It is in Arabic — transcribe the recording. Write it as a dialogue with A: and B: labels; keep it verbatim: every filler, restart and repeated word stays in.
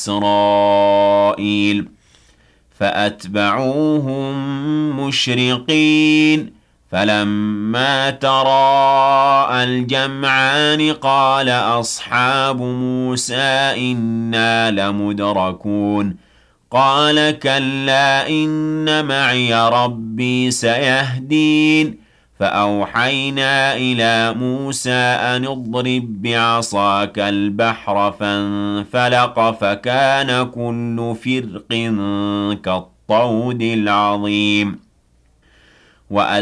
A: إسرائيل فأتبعوهم مشرقين فلما تراءى الجمعان قال أصحاب موسى إنا لمدركون قال كلا إن معي ربي سيهدين فأوحينا إلى موسى أن اضرب بعصاك البحر فانفلق فكان كل فرق كالطود العظيم